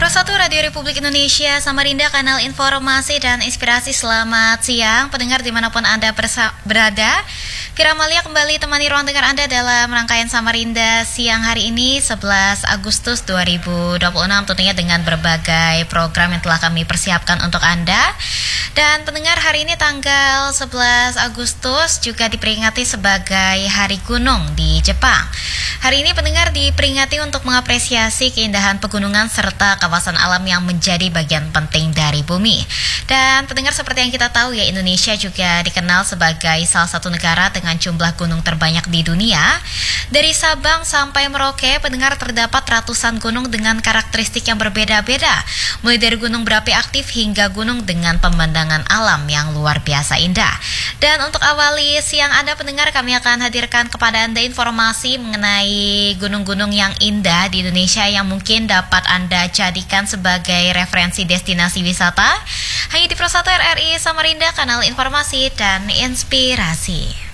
Persatu Radio Republik Indonesia, Samarinda, kanal informasi dan inspirasi. Selamat siang pendengar dimanapun Anda berada. Kira Amalia kembali temani ruang dengar Anda dalam rangkaian Samarinda siang hari ini 11 Agustus 2026, tentunya dengan berbagai program yang telah kami persiapkan untuk Anda. Dan pendengar, hari ini tanggal 11 Agustus juga diperingati sebagai Hari Gunung di Jepang. Hari ini pendengar diperingati untuk mengapresiasi keindahan pegunungan serta kawasan alam yang menjadi bagian penting dari bumi. Dan pendengar, seperti yang kita tahu ya, Indonesia juga dikenal sebagai salah satu negara dengan jumlah gunung terbanyak di dunia. Dari Sabang sampai Merauke, pendengar, terdapat ratusan gunung dengan karakteristik yang berbeda-beda. Mulai dari gunung berapi aktif hingga gunung dengan pemandangan alam yang luar biasa indah. Dan untuk awali siang Anda pendengar, kami akan hadirkan kepada Anda informasi mengenai gunung-gunung yang indah di Indonesia yang mungkin dapat Anda jadikan sebagai referensi destinasi wisata hanya di Persatu RRI Samarinda, kanal informasi dan inspirasi.